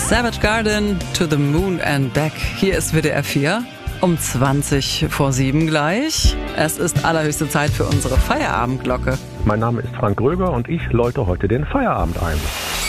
Savage Garden, To the Moon and Back. Hier ist WDR 4. Um 20 vor 7 gleich. Es ist allerhöchste Zeit für unsere Feierabendglocke. Mein Name ist Frank Gröger und ich läute heute den Feierabend ein.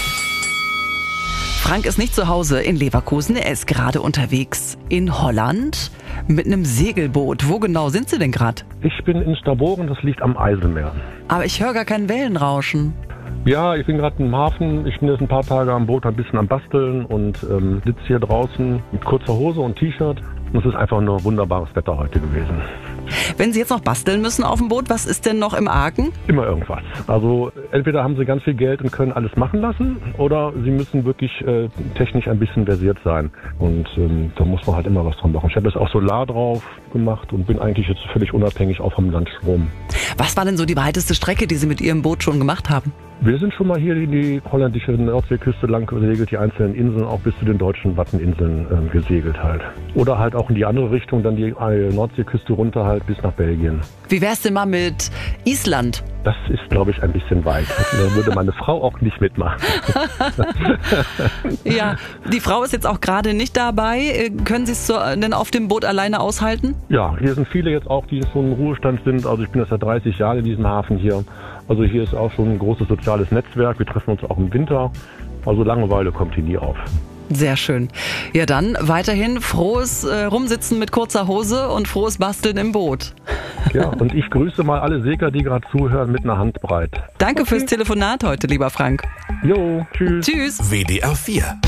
Frank ist nicht zu Hause in Leverkusen. Er ist gerade unterwegs in Holland mit einem Segelboot. Wo genau sind Sie denn gerade? Ich bin in Stavoren, das liegt am Eiselmeer. Aber ich höre gar kein Wellenrauschen. Ja, ich bin gerade im Hafen. Ich bin jetzt ein paar Tage am Boot, ein bisschen am Basteln und sitze hier draußen mit kurzer Hose und T-Shirt. Und es ist einfach nur wunderbares Wetter heute gewesen. Wenn Sie jetzt noch basteln müssen auf dem Boot, was ist denn noch im Argen? Immer irgendwas. Also entweder haben Sie ganz viel Geld und können alles machen lassen oder Sie müssen wirklich technisch ein bisschen versiert sein. Und da muss man halt immer was dran machen. Ich habe jetzt auch Solar drauf gemacht und bin eigentlich jetzt völlig unabhängig auch vom Landstrom. Was war denn so die weiteste Strecke, die Sie mit Ihrem Boot schon gemacht haben? Wir sind schon mal hier die holländische Nordseeküste lang gesegelt, die einzelnen Inseln, auch bis zu den deutschen Watteninseln gesegelt halt. Oder halt auch in die andere Richtung, dann die Nordseeküste runter halt bis nach Belgien. Wie wär's denn mal mit Island? Das ist, glaube ich, ein bisschen weit. Da würde meine Frau auch nicht mitmachen. Ja, die Frau ist jetzt auch gerade nicht dabei. Können Sie es denn auf dem Boot alleine aushalten? Ja, hier sind viele jetzt auch, die schon im Ruhestand sind. Also ich bin jetzt seit 30 Jahren in diesem Hafen hier. Also hier ist auch schon ein großes soziales Netzwerk. Wir treffen uns auch im Winter. Also Langeweile kommt hier nie auf. Sehr schön. Ja, dann weiterhin frohes Rumsitzen mit kurzer Hose und frohes Basteln im Boot. Ja, und ich grüße mal alle Segler, die gerade zuhören, mit einer Handbreit. Danke fürs Telefonat heute, lieber Frank. Jo, tschüss. Tschüss. WDR 4